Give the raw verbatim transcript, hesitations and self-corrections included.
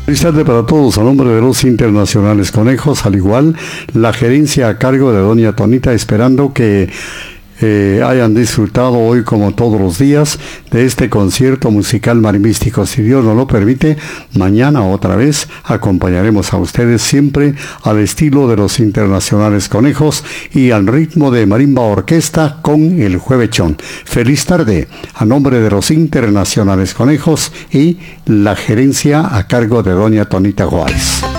Feliz tarde para todos. A nombre de los Internacionales Conejos, al igual la gerencia a cargo de doña Tonita, esperando que eh, hayan disfrutado hoy, como todos los días, de este concierto musical marimístico. Si Dios nos lo permite, mañana otra vez acompañaremos a ustedes, siempre al estilo de los Internacionales Conejos y al ritmo de Marimba Orquesta con el Juevechón. Feliz tarde a nombre de los Internacionales Conejos y la gerencia a cargo de doña Tonita Juárez.